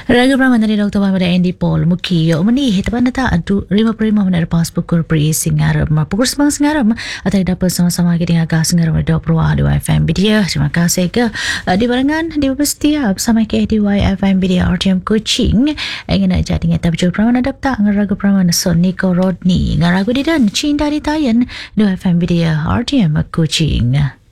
Raga Brahman dari Dr. Pada Andy Paul Muki Mani Hitapan Nata Adu Rima Prima Menar Pas Pukul Pri Singaram Pukul Sebang Singaram Atau dapat sama-sama kita agak Singaram Ada Perwa Di FM Media. Terima kasih ke di barangan di setiap sama ke di FM Media RTM Kuching ingin nak jadi ngata bujur Brahman adapta ngaraga Brahman Son Nico Rodney ngaragu di dan cinta di tayan di FM Media RTM Kuching.